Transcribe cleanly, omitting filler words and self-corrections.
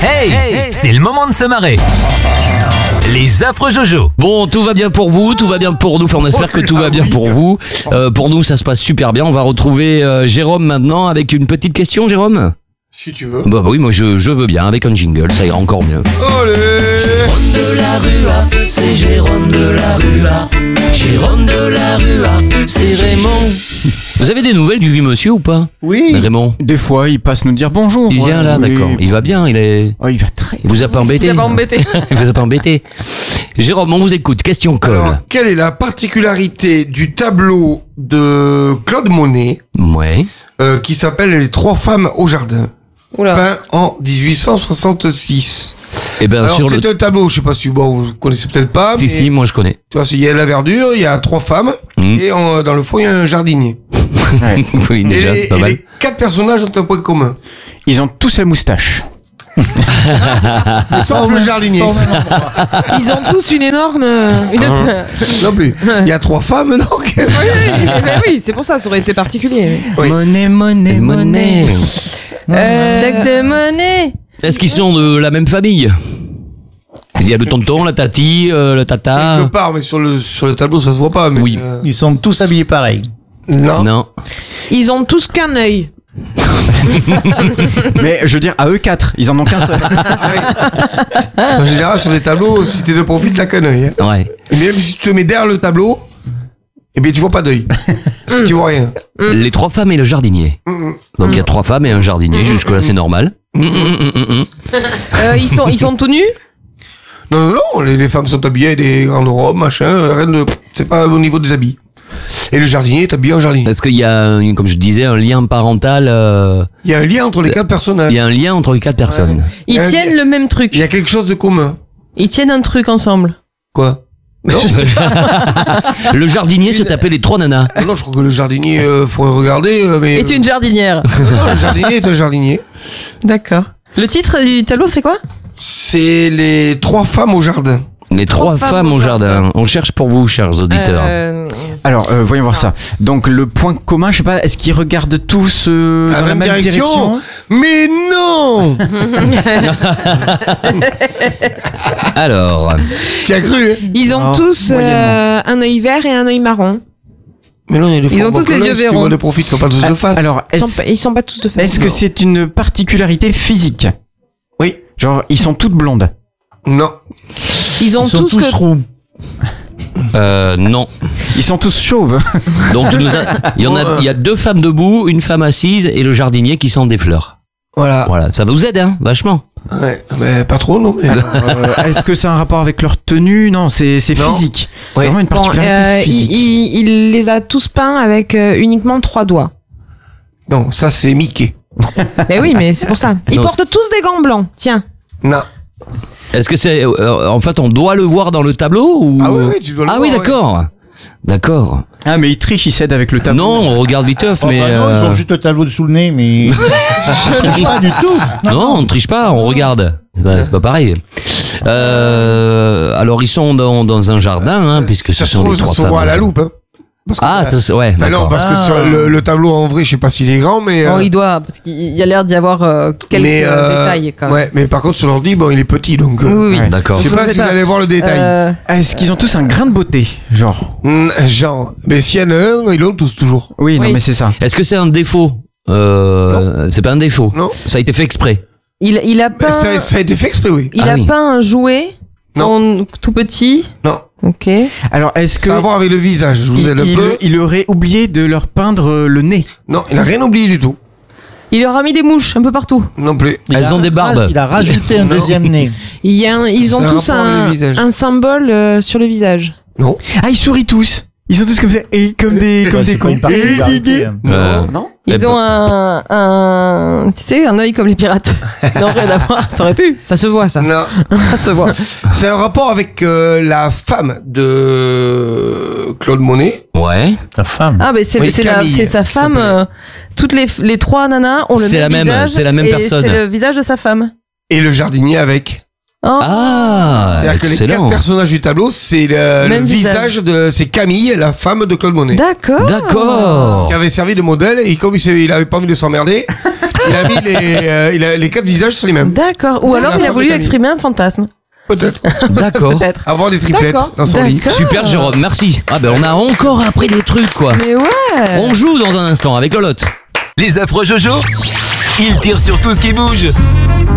Hey, c'est le moment de se marrer. Les affreux Jojo. Bon, tout va bien pour vous, tout va bien pour nous. Enfin, on espère que tout va bien pour vous. Pour nous, ça se passe super bien. On va retrouver Jérôme maintenant avec une petite question, Jérôme. Si tu veux. Bah oui, moi je veux bien, avec un jingle, ça ira encore mieux. Allez. Jérôme de la Rua, c'est Jérôme de la Rua. Jérôme de la Rua, c'est Raymond. Vous avez des nouvelles du vieux monsieur ou pas? Oui. Raymond, Des fois, il passe nous dire bonjour. il vient là, Oui. d'accord. Il va bien, il est... Oh, il va très. Il vous a pas embêté? Il a pas embêté. Il vous a pas embêté. Jérôme, on vous écoute, question colle. Alors, quelle est la particularité du tableau de Claude Monet Ouais. qui s'appelle Les trois femmes au jardin, Oula. peint en 1866. Et ben Alors sur c'est le... un tableau, je sais pas si vous connaissez peut-être pas. Si, mais, si, moi je connais. Tu vois, il y a la verdure, il y a trois femmes et dans le fond il y a un jardinier. Oui, déjà, c'est pas et mal. les quatre personnages ont un point commun, Ils ont tous la moustache. sauf le jardinier. Ils ont tous une énorme. Non plus. Il y a trois femmes donc. Oui, c'est pour ça, ça aurait été particulier. Oui. Monnaie. Deck de monnaie. Est-ce qu'ils sont de la même famille? Il y a le tonton, la tati, le tata. Quelque part, mais sur le tableau ça se voit pas. Mais, Oui. Ils sont tous habillés pareil. non. Non. Ils ont tous qu'un œil. Mais je veux dire, à eux quatre, ils en ont qu'un seul. En général sur les tableaux, si t'es de profit, t'as qu'un œil. Hein. Ouais. Et même si tu te mets derrière le tableau, eh bien tu vois pas d'œil. Parce que tu vois rien. Les trois femmes et le jardinier. Donc il y a trois femmes et un jardinier, jusque-là c'est normal. Ils sont tout nus. Non, les femmes sont habillées avec des grandes robes, machin, rien de, c'est pas au niveau des habits. Et le jardinier est habillé en jardinier. Est-ce qu'il y a, comme je disais, un lien parental Il y a un lien entre les quatre personnages. Il y a un lien entre les quatre personnes. Ils Il y tiennent a- le même truc. Il y a quelque chose de commun. Ils tiennent un truc ensemble. Quoi? Non, Le jardinier se tapait les trois nanas. non, je crois que le jardinier, faudrait regarder, mais. Et tu es une jardinière. Non, le jardinier est un jardinier. D'accord. Le titre du tableau, c'est quoi? C'est les trois femmes au jardin. Les trois femmes au jardin. On cherche pour vous, chers auditeurs. Alors, voyons voir ça. Donc, le point commun, je sais pas, est-ce qu'ils regardent tous dans la même direction? Mais non! Alors, Tu as cru, hein? Ils ont Oh, tous moyennement. un œil vert et un œil marron. Mais non, il y a des Ils ont tous les yeux Si tu verrons. vois de profit, ils sont pas tous de face. Alors, Ils sont pas tous de face. est-ce que c'est une particularité physique? Oui. Genre, ils sont toutes blondes. Non. Ils ont tous que. roux. non. Ils sont tous chauves. Donc, il y a deux femmes debout, une femme assise et le jardinier qui sent des fleurs. Voilà. Voilà, ça vous aide, hein, vachement. Ouais. Mais pas trop, non, mais. Est-ce que c'est un rapport avec leur tenue? Non, c'est Non. physique. C'est Ouais. vraiment une Bon, particularité physique. il les a tous peints avec uniquement 3 doigts. Non, ça, c'est Mickey. Mais oui, mais c'est pour ça. Ils Non, portent tous des gants blancs. Tiens. Non. Est-ce que c'est, en fait, on doit le voir dans le tableau ou? Ah oui, tu dois le Ah voir. oui, ouais. d'accord. D'accord. Ah, mais ils trichent, ils cèdent avec le tableau. Non, on regarde viteuf, Oh, mais. bah non, ils ont juste le tableau sous le nez, mais. Pas du tout. Non, on ne triche pas, on regarde. C'est pas pareil. Alors ils sont dans un jardin, hein, puisque ce Ça se sont trouve, les ça trois se femmes. voit à la loupe, hein. Parce que, Ah, ouais. bah non, D'accord. parce que sur le tableau en vrai, je sais pas s'il est grand, mais. Oh, il doit, parce qu'il y a l'air d'y avoir quelques détails quand même. Ouais, mais par contre, sur l'ordi, bon, il est petit, donc. Oui, oui. Ouais. D'accord. Je sais pas Je sais si vous pas. allez voir le détail. Est-ce qu'ils ont tous un grain de beauté? Genre. Genre. Mais s'il y en a un, ils l'ont tous toujours. Oui, non, Oui. mais c'est ça. Est-ce que c'est un défaut? C'est pas un défaut. Non. Ça a été fait exprès. Il a Bah, peint, ça a été fait exprès, oui. il Ah a oui. peint un jouet tout petit. Non. Ok. Alors, est-ce que. Ça a à voir avec le visage. Je vous aide un peu. il aurait oublié de leur peindre le nez. Non, il a rien oublié du tout. Il leur a mis des mouches un peu partout. Non plus. Elles ont des barbes. Il a rajouté un deuxième nez. Ils ont Ça a tous rapport avec le visage. un symbole sur le visage. Non. Ah, ils sourient tous. Ils sont tous comme ça. Et comme des C'est pas cons. une particularité. Hein. Non? Ils Eh ont ben- tu sais, un œil comme les pirates. Non, rien à voir. Ça aurait pu. Ça se voit, ça. Non. Ça se voit. C'est un rapport avec la femme de Claude Monet. Ouais. Ta femme. Ah, mais c'est Oui, c'est Camille, c'est sa ça femme. s'appelait. Toutes les trois nanas ont le C'est même la même- visage. c'est la même et personne. C'est le visage de sa femme. Et le jardinier avec. Oh. Ah, C'est-à-dire que les quatre excellent. personnages du tableau, c'est le Même visage de, c'est Camille, la femme de Claude Monet. D'accord. D'accord. Qui avait servi de modèle et comme il avait pas envie de s'emmerder, Il a mis les 4 visages sur les mêmes. D'accord. Ou C'est alors la il a femme voulu de Camille. exprimer un fantasme. Peut-être. D'accord. Peut-être. Avoir des triplettes D'accord. dans son lit. D'accord. Super Jérôme, merci. Ah ben on a encore appris des trucs quoi. Mais ouais. On joue dans un instant avec Lolotte. Les affreux Jojo, ils tirent sur tout ce qui bouge.